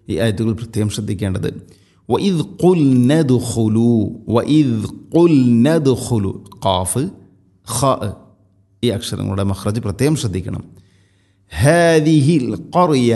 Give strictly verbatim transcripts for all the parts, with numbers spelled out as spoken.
ഈ ആയത്തുകൾ പ്രത്യേകം ശ്രദ്ധിക്കേണ്ടത്. വഇദ് ഖുൽന ദുഖുലു, വഇദ് ഖുൽന ദുഖുലു, ഖാഫ് ഖാ ഈ അക്ഷരങ്ങളുടെ മഖ്റജ് പ്രത്യേകം ശ്രദ്ധിക്കണം. ഹാദിഹിൽ ഖറിയ,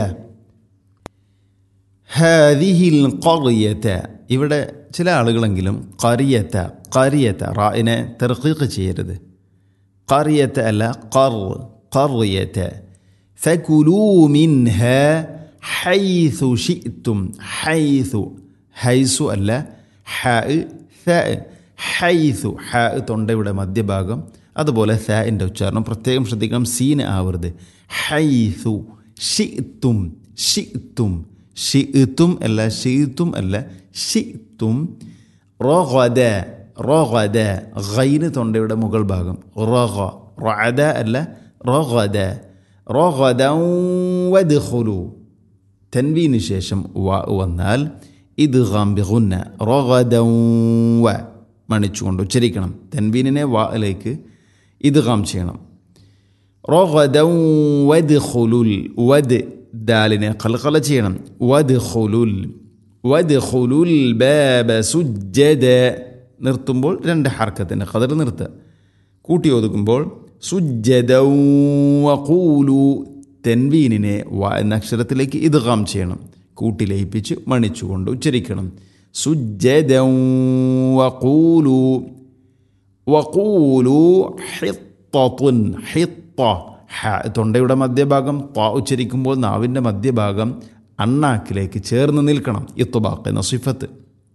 ഹാദിഹിൽ ഖറിയത, ഇവിടെ ചില ആളുകളെങ്കിലും ഖറിയത ഖറിയത റായിനെ തർഖീഖ് ചെയ്യരുത്. ഖറിയത അല്ല, ഖർ ഖറിയത. ഫകുലൂ മിൻഹാ ഹൈസു ശിഅ്തും, ഹൈസു ഹൈസു അല്ല, ഹ ഥ, ഹൈസു ഹ തൊണ്ടയുടെ മധ്യഭാഗം, അതുപോലെ ഥൻ്റെ ഉച്ചാരണം പ്രത്യേകം ശ്രദ്ധിക്കണം, സീന് ആവരുത്. ഹൈസു ശിഅ്തും, ശിഅ്തും ശിഅ്തും അല്ല, ശിഅ്തും അല്ല, ശിഅ്തും. റഗദ റഗദ, ഗൈന് തൊണ്ടയുടെ മുകൾ ഭാഗം, റഗ റഅദ അല്ല, റഗദ റഗദൻ വദ്ഖുലു. തൻവീന് ശേഷം വ വന്നാൽ ഇദ്ഗാം ബിഗുന്ന, റഗദൻ വ മണിച്ചുകൊണ്ട് ഉച്ചരിക്കണം. തൻവീനിനെ വയിലേക്ക് ഇദ്ഗാം ചെയ്യണം. റഗദൻ വദ്ഖുലുൽ, വദ് ദാലിനെ ഖൽഖല ചെയ്യണം. വദ്ഖുലുൽ വദ്ഖുലുൽ ബാബ സുജ്ജദ, നിർത്തുമ്പോൾ രണ്ട് ഹർക്കത്തിൻ്റെ ഖദർ നിർത്തുക. കൂട്ടി ഒതുക്കുമ്പോൾ സുജ്ജദൻ വഖൂലു, തൻവീനിനെ വ എന്ന അക്ഷരത്തിലേക്ക് ഇദ്ഗാം ചെയ്യണം. കൂട്ടി ലയിപ്പിച്ച് മണിച്ചുകൊണ്ട് ഉച്ചരിക്കണം. സുജ്ജദൻ വഖൂലു വഖൂലു ഹിത്തത്തുൻ, ഹിത്ത ഹ തൊണ്ടയുടെ മധ്യഭാഗം, ത ഉച്ചരിക്കുമ്പോൾ നാവിൻ്റെ മധ്യഭാഗം അണ്ണാക്കിലേക്ക് ചേർന്ന് നിൽക്കണം. ഇത്ബാഖ് എന്ന സിഫത്ത്.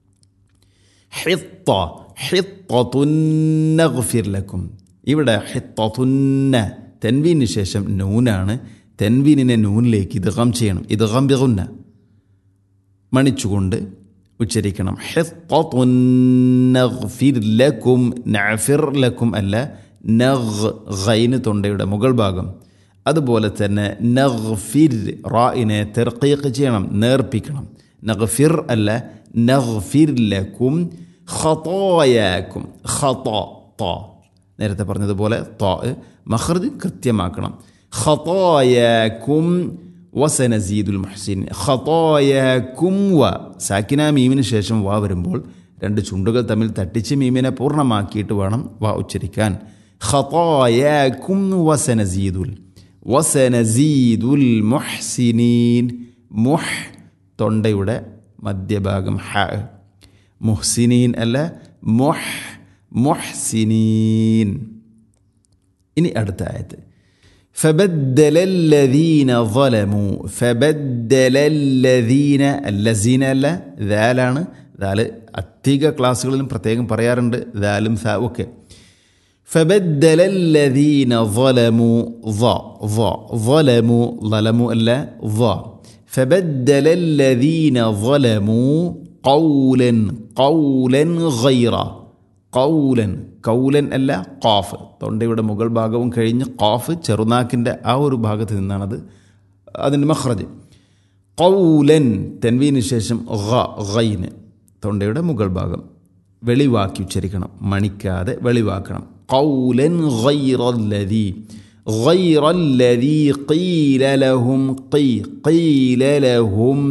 ഹിത്ത ഹിത്തത്തുൻ നഗ്ഫിർ ലക്കും, ഇവിടെ ഹിത്തത്തുന്ന തൻവീന് ശേഷം നൂനാണ്. തൻവീനിനെ നൂനിലേക്ക് ഇദ്ഗാം ചെയ്യണം. ഇദ്ഗാം ബിഗുന്ന മണിച്ചുകൊണ്ട് ഉച്ചരിക്കണം. ഹിത്തത്തുൻ നഗ്ഫിർ ലക്കും, നഅഫിർ ലക്കും അല്ല, നഗ് ഗൈന് തൊണ്ടയുടെ മുകൾ ഭാഗം. അതുപോലെ തന്നെ നഗ്ഫിർ റായിനെ തർഖീഖ് ചെയ്യണം, നേർപ്പിക്കണം. നഗ്ഫിർ അല്ല, നഗ്ഫിർ ലക്കും ഖതായാക്കും, ഖതാ ത നേരത്തെ പറഞ്ഞതുപോലെ ത മഖ്റജ് കൃത്യമാക്കണം. ഖതായാക്കും വസനസീദുൽ മുഹ്സിൻ, ഖതായാക്കും വ സാക്കിന മീമിന് ശേഷം വ വരുമ്പോൾ രണ്ട് ചുണ്ടുകൾ തമ്മിൽ തട്ടിച്ച് മീമിനെ പൂർണ്ണമാക്കിയിട്ട് വേണം വ ഉച്ചരിക്കാൻ. ഖതായാക്കും വസനസീദുൽ വസനസീദുൽ മുഹ്സിനീൻ, മുഹ് തൊണ്ടയുടെ മധ്യഭാഗം ഹ, മുഹ്സിനീൻ അല്ല, മുഹ് മുഹ്സിനീൻ. ഇനി അടുത്ത ആയത്ത് فبدل الذين ظلموا, فبدل الذين, الذين അല്ല, ദാലാണ്. ദാല് അധിക ക്ലാസ്സുകളിലും പ്രത്യേകം പറയാറുണ്ട്, ദാലും സ ഒക്കെ. فبدل الذين ظلموا, ظ ظ ظلموا, ظلموا അല്ല, ظ. فبدل الذين ظلموا قولا قولا غيره, قولا കൗലൻ അല്ല, ഖാഫ് തൊണ്ടയുടെ മുകൾ ഭാഗവും കഴിഞ്ഞ് ഖാഫ് ചെറുനാക്കിൻ്റെ ആ ഒരു ഭാഗത്ത് നിന്നാണത് അതിൻ്റെ മഖ്റജ്. ഖൗലൻ തൻവീന് ശേഷം ഖ ഖൈന് തൊണ്ടയുടെ മുകൾ ഭാഗം വെളിവാക്കി ഉച്ചരിക്കണം, മണിക്കാതെ വെളിവാക്കണം. ഖൗലൻ ഗൈറല്ലദീ, ഗൈറല്ലദീ ഖീല ലഹും, ഖീ ഖീല ലഹും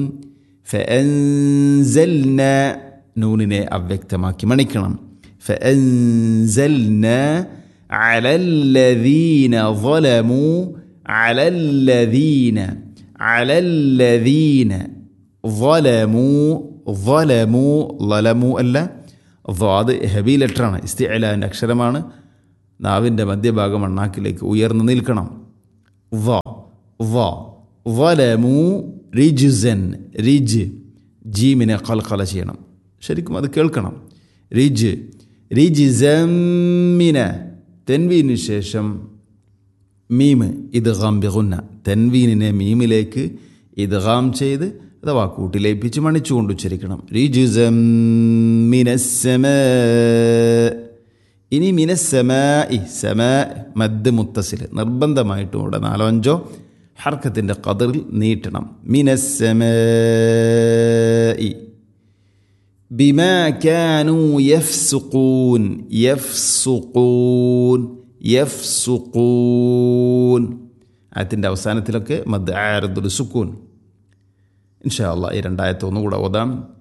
ഫഅൻസൽന, നൂനിനെ അവ്യക്തമാക്കി മണിക്കണം. فأنزلنا على الذين ظلموا, على الذين, على الذين ظلموا, ظلموا ظلموا അല്ല, ضاد ഹെവി ലെറ്ററാണ്, ഇസ്തിഅലാൻ്റെ അക്ഷരമാണ്. നാവിൻ്റെ മധ്യഭാഗം അണ്ണാക്കിലേക്ക് ഉയർന്നു നിൽക്കണം. ظ ظ ظلموا റിജ്സൻ, റിജ് ജീമിനെ ഖൽഖല ചെയ്യണം, ശരിക്കും അത് കേൾക്കണം. റിജ് റിജ്സമ്മിന, തെൻവീന് ശേഷം മീമ് ഇദ്ഗാം ബിഗുന്ന, തെൻവീനിനെ മീമിലേക്ക് ഇദ്ഗാം ചെയ്ത് അഥവാ കൂട്ടിലേപ്പിച്ച് മണിച്ചുകൊണ്ട് ഉച്ചരിക്കണം. റിജ്സം മിനസ്സമാ, ഇനി മിനസ്സമാ, സമാ മദ് മുത്തസിൽ നിർബന്ധമായിട്ടും ഇവിടെ നാലോ അഞ്ചോ ഹർക്കത്തിൻ്റെ ഖദറിൽ നീട്ടണം. മിനസ്സമാ ബിമാ കാനൂ യഫ്സുഖൂൻ, യഫ്സുഖൂൻ യഫ്സുഖൂൻ. അതിൻ്റെ അവസാനത്തിലൊക്കെ മദ് ആർദുൽ സുക്കൂൻ. ഇൻഷാ അല്ലാഹ് ഈ രണ്ടായത്ത് ഒന്നുകൂടെ ഓതാം.